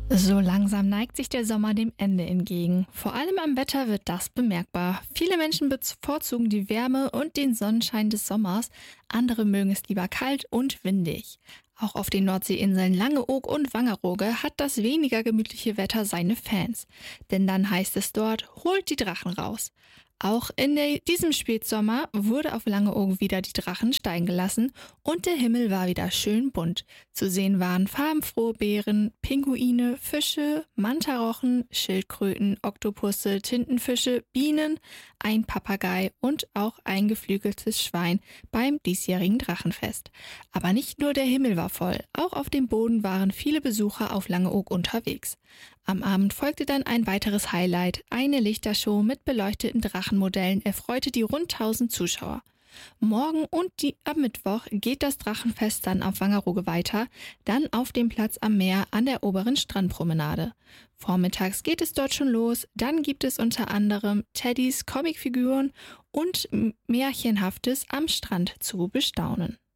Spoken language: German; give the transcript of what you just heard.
So langsam neigt sich der Sommer dem Ende entgegen. Vor allem am Wetter wird das bemerkbar. Viele Menschen bevorzugen die Wärme und den Sonnenschein des Sommers, andere mögen es lieber kalt und windig. Auch auf den Nordseeinseln Langeoog und Wangerooge hat das weniger gemütliche Wetter seine Fans. Denn dann heißt es dort, holt die Drachen raus. Auch in diesem Spätsommer wurde auf Langeoog wieder die Drachen steigen gelassen und der Himmel war wieder schön bunt. Zu sehen waren farbenfrohe Bären, Pinguine, Fische, Mantarochen, Schildkröten, Oktopusse, Tintenfische, Bienen, ein Papagei und auch ein geflügeltes Schwein beim diesjährigen Drachenfest. Aber nicht nur der Himmel war voll, auch auf dem Boden waren viele Besucher auf Langeoog unterwegs. Am Abend folgte dann ein weiteres Highlight. Eine Lichtershow mit beleuchteten Drachenmodellen erfreute die rund 1000 Zuschauer. Morgen und am Mittwoch geht das Drachenfest dann auf Wangerooge weiter, dann auf dem Platz am Meer an der oberen Strandpromenade. Vormittags geht es dort schon los, dann gibt es unter anderem Teddys, Comicfiguren und Märchenhaftes am Strand zu bestaunen.